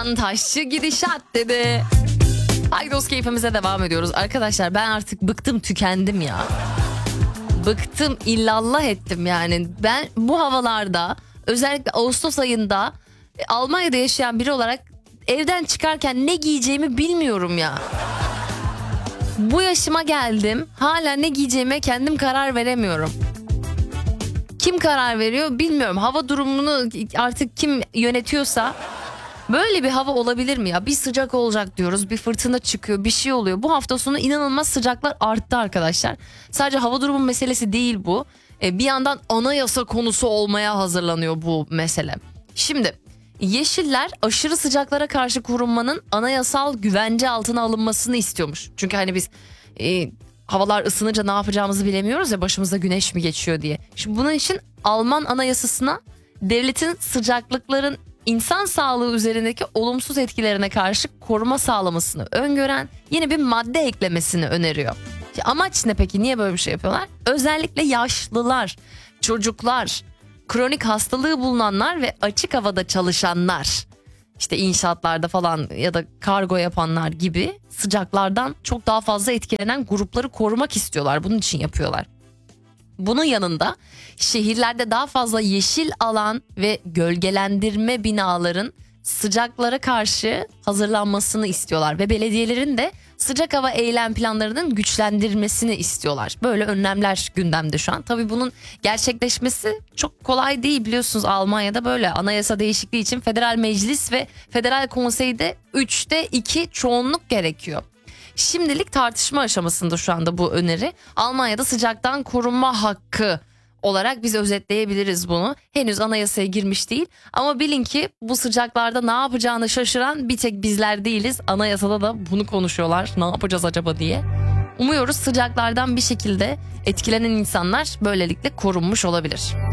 Taşçı gidişat dedi. Haydos keyfimize devam ediyoruz. Arkadaşlar ben artık bıktım, tükendim ya. Bıktım, illallah ettim yani. Ben bu havalarda, özellikle Ağustos ayında Almanya'da yaşayan biri olarak evden çıkarken ne giyeceğimi bilmiyorum ya. Bu yaşıma geldim, hala ne giyeceğime kendim karar veremiyorum. Kim karar veriyor bilmiyorum. Hava durumunu artık kim yönetiyorsa, böyle bir hava olabilir mi ya? Bir sıcak olacak diyoruz, bir fırtına çıkıyor, bir şey oluyor. Bu hafta sonu inanılmaz sıcaklar arttı arkadaşlar. Sadece hava durumu meselesi değil bu. Bir yandan anayasa konusu olmaya hazırlanıyor bu mesele. Şimdi Yeşiller aşırı sıcaklara karşı korunmanın anayasal güvence altına alınmasını istiyormuş. Çünkü hani biz havalar ısınınca ne yapacağımızı bilemiyoruz ya, başımıza güneş mi geçiyor diye. Şimdi bunun için Alman anayasasına devletin sıcaklıkların insan sağlığı üzerindeki olumsuz etkilerine karşı koruma sağlamasını öngören yeni bir madde eklemesini öneriyor. Amaç ne peki? Niye böyle bir şey yapıyorlar? Özellikle yaşlılar, çocuklar, kronik hastalığı bulunanlar ve açık havada çalışanlar, işte inşaatlarda falan ya da kargo yapanlar gibi sıcaklardan çok daha fazla etkilenen grupları korumak istiyorlar. Bunun için yapıyorlar. Bunun yanında şehirlerde daha fazla yeşil alan ve gölgelendirme binaların sıcaklara karşı hazırlanmasını istiyorlar ve belediyelerin de sıcak hava eylem planlarının güçlendirmesini istiyorlar. Böyle önlemler gündemde şu an. Tabii bunun gerçekleşmesi çok kolay değil, biliyorsunuz Almanya'da böyle anayasa değişikliği için Federal Meclis ve Federal Konsey'de 3'te 2 çoğunluk gerekiyor. Şimdilik tartışma aşamasında şu anda bu öneri. Almanya'da sıcaktan korunma hakkı olarak biz özetleyebiliriz bunu. Henüz anayasaya girmiş değil ama bilin ki bu sıcaklarda ne yapacağını şaşıran bir tek bizler değiliz. Anayasada da bunu konuşuyorlar, ne yapacağız acaba diye. Umuyoruz sıcaklardan bir şekilde etkilenen insanlar böylelikle korunmuş olabilir.